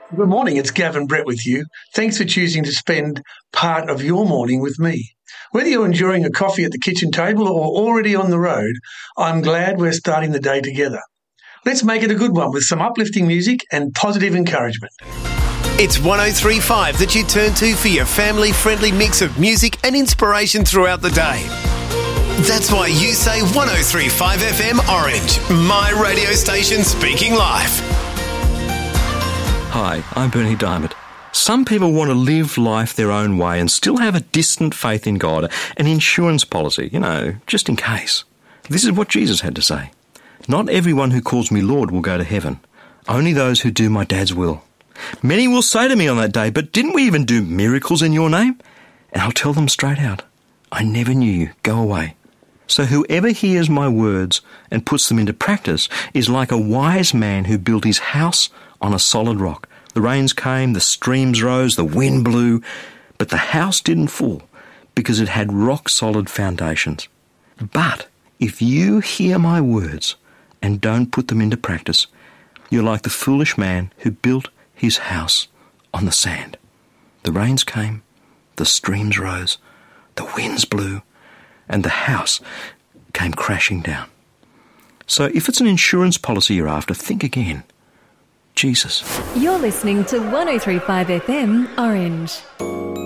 Good morning, it's Gavin Brett with you. Thanks for choosing to spend part of your morning with me. Whether you're enjoying a coffee at the kitchen table or already on the road, I'm glad we're starting the day together. Let's make it a good one with some uplifting music and positive encouragement. It's 103.5 that you turn to for your family-friendly mix of music and inspiration throughout the day. That's why you say 103.5 FM Orange, my radio station speaking live. Hi, I'm Bernie Diamond. Some people want to live life their own way and still have a distant faith in God, an insurance policy, just in case. This is what Jesus had to say. Not everyone who calls me Lord will go to heaven, only those who do my Dad's will. Many will say to me on that day, but didn't we even do miracles in your name? And I'll tell them straight out, I never knew you, go away. So whoever hears my words and puts them into practice is like a wise man who built his house on a solid rock. The rains came, the streams rose, the wind blew, but the house didn't fall because it had rock-solid foundations. But if you hear my words and don't put them into practice, you're like the foolish man who built his house on the sand. The rains came, the streams rose, the winds blew, and the house came crashing down. So if it's an insurance policy you're after, think again. Jesus. You're listening to 103.5 FM Orange.